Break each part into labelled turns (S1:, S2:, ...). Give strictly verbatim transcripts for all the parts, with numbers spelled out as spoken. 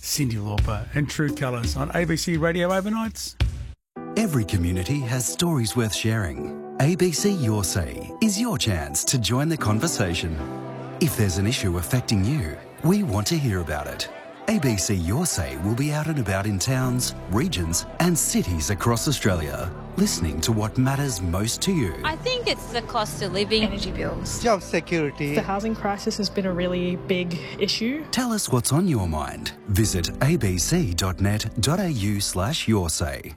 S1: Cyndi Lauper and True Colours on A B C Radio Overnights.
S2: Every community has stories worth sharing. A B C Your Say is your chance to join the conversation. If there's an issue affecting you, we want to hear about it. A B C Your Say will be out and about in towns, regions and cities across Australia, listening to what matters most to you.
S3: I think it's the cost of living.
S4: Energy bills.
S5: Job security.
S4: The housing crisis has been a really big issue.
S2: Tell us what's on your mind. Visit abc.net.au slash your say.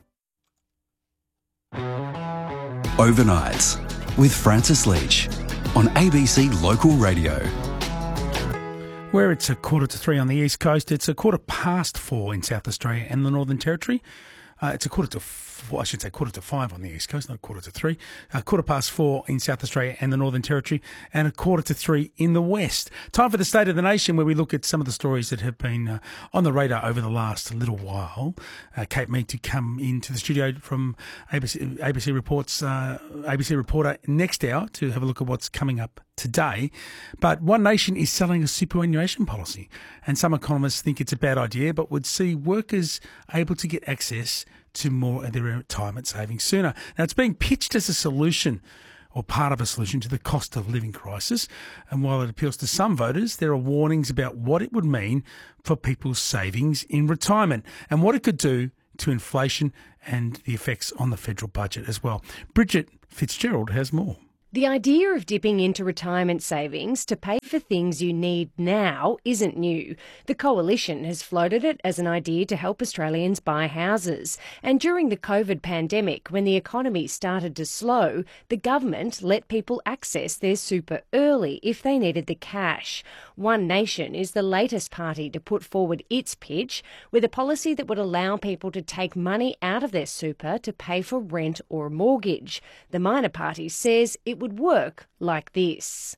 S2: Overnights with Francis Leach on A B C Local Radio.
S1: Where it's a quarter to three on the East Coast, it's a quarter past four in South Australia and the Northern Territory. Uh, it's a quarter to four, I should say quarter to five on the East Coast, not quarter to three. A quarter past four in South Australia and the Northern Territory, and a quarter to three in the West. Time for the State of the Nation, where we look at some of the stories that have been uh, on the radar over the last little while. Uh, Kate Mead to come into the studio from A B C, A B C Reports, uh, A B C reporter next hour to have a look at what's coming up today. But One Nation is selling a superannuation policy, and some economists think it's a bad idea, but would see workers able to get access to more of their retirement savings sooner. Now, it's being pitched as a solution or part of a solution to the cost of living crisis. And while it appeals to some voters, there are warnings about what it would mean for people's savings in retirement and what it could do to inflation and the effects on the federal budget as well. Bridget Fitzgerald has more.
S6: The idea of dipping into retirement savings to pay for things you need now isn't new. The Coalition has floated it as an idea to help Australians buy houses. And during the COVID pandemic, when the economy started to slow, the government let people access their super early if they needed the cash. One Nation is the latest party to put forward its pitch with a policy that would allow people to take money out of their super to pay for rent or a mortgage. The minor party says it would work like this.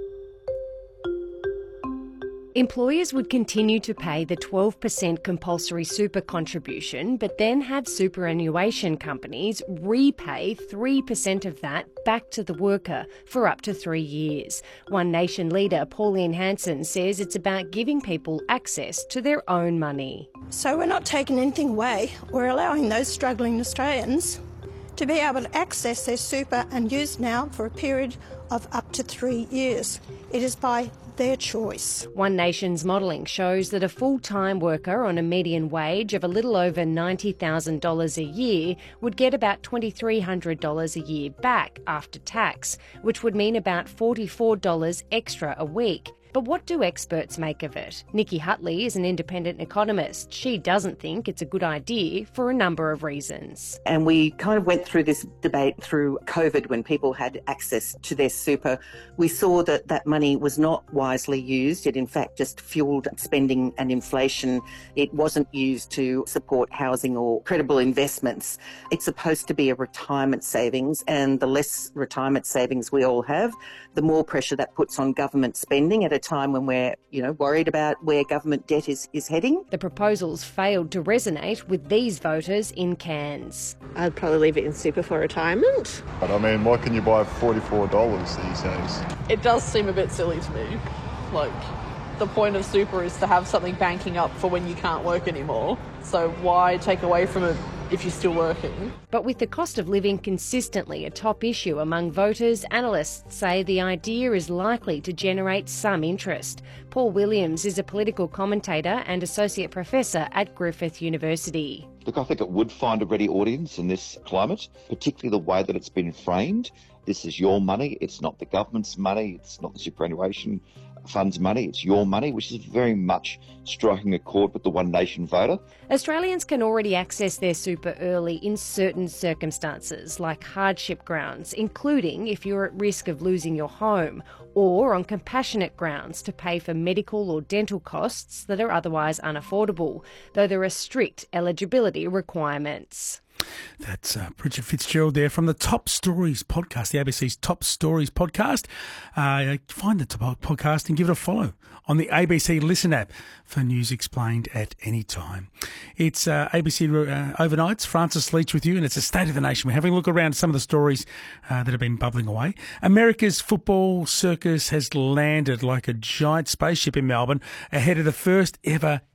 S6: Employers would continue to pay the twelve percent compulsory super contribution, but then have superannuation companies repay three percent of that back to the worker for up to three years. One Nation leader Pauline Hanson says it's about giving people access to their own money.
S7: So we're not taking anything away. We're allowing those struggling Australians to be able to access their super and use now for a period of up to three years. It is by their choice.
S6: One Nation's modelling shows that a full-time worker on a median wage of a little over ninety thousand dollars a year would get about two thousand three hundred dollars a year back after tax, which would mean about forty-four dollars extra a week. But what do experts make of it? Nikki Hutley is an independent economist. She doesn't think it's a good idea for a number of reasons.
S8: And we kind of went through this debate through COVID when people had access to their super. We saw that that money was not wisely used. It in fact just fueled spending and inflation. It wasn't used to support housing or credible investments. It's supposed to be a retirement savings, and the less retirement savings we all have, the more pressure that puts on government spending at a time when we're, you know, worried about where government debt is, is heading.
S6: The proposals failed to resonate with these voters in Cairns.
S9: I'd probably leave it in super for retirement.
S10: But I mean, what can you buy for forty-four dollars these days?
S11: It does seem a bit silly to me. Like, the point of super is to have something banking up for when you can't work anymore. So why take away from it if you're still working?
S6: But with the cost of living consistently a top issue among voters, analysts say the idea is likely to generate some interest. Paul Williams is a political commentator and associate professor at Griffith University.
S12: Look, I think it would find a ready audience in this climate, particularly the way that it's been framed. This is your money, it's not the government's money, it's not the superannuation funds money, it's your money, which is very much striking a chord with the One Nation voter.
S6: Australians can already access their super early in certain circumstances, like hardship grounds, including if you're at risk of losing your home, or on compassionate grounds to pay for medical or dental costs that are otherwise unaffordable, though there are strict eligibility requirements.
S1: That's uh, Bridget Fitzgerald there from the Top Stories podcast, the A B C's Top Stories podcast. Uh, find the top podcast and give it a follow on the A B C Listen app for news explained at any time. It's uh, A B C uh, Overnights, Francis Leach with you, and it's a State of the Nation. We're having a look around some of the stories uh, that have been bubbling away. America's football circus has landed like a giant spaceship in Melbourne ahead of the first ever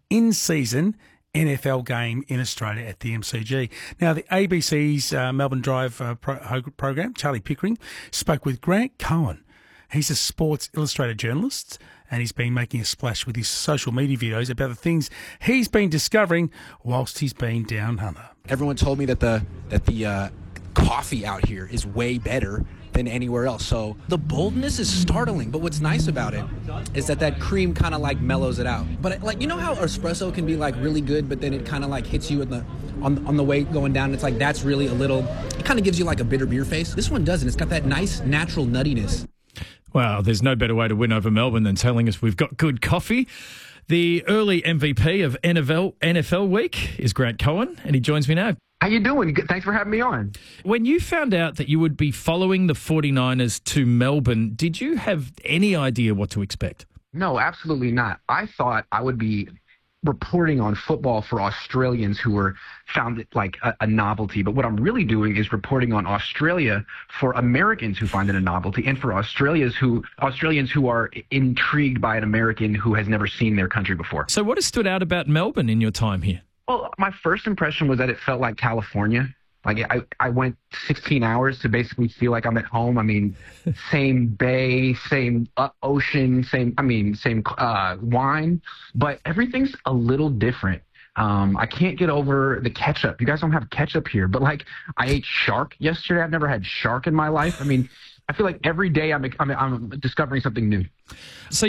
S1: in-season N F L game in Australia at the M C G. Now, the A B C's uh, Melbourne Drive uh, pro- program, Charlie Pickering, spoke with Grant Cohen. He's a Sports Illustrated journalist, and he's been making a splash with his social media videos about the things he's been discovering whilst he's been down under.
S5: Everyone told me that the that the uh, coffee out here is way better than anywhere else. So the boldness is startling, but what's nice about it is that that cream kind of like mellows it out. But like, you know how espresso can be like really good, but then it kind of like hits you in the on on the way going down. It's like that's really a little. It kind of gives you like a bitter beer face. This one doesn't. It's got that nice natural nuttiness.
S13: Well, there's no better way to win over Melbourne than telling us we've got good coffee. The early M V P of N F L N F L week is Grant Cohen, and he joins me now.
S14: How you doing? Thanks for having me on.
S13: When you found out that you would be following the forty-niners to Melbourne, did you have any idea what to expect?
S14: No, absolutely not. I thought I would be reporting on football for Australians who were found it like a, a novelty. But what I'm really doing is reporting on Australia for Americans who find it a novelty, and for Australians who Australians who are intrigued by an American who has never seen their country before.
S13: So what has stood out about Melbourne in your time here?
S14: Well, my first impression was that it felt like California. Like I, I went sixteen hours to basically feel like I'm at home. I mean, same bay, same uh, ocean, same, I mean, same uh, wine, but everything's a little different. Um, I can't get over the ketchup. You guys don't have ketchup here, but like I ate shark yesterday. I've never had shark in my life. I mean, I feel like every day I'm, I'm, I'm discovering something new.
S13: So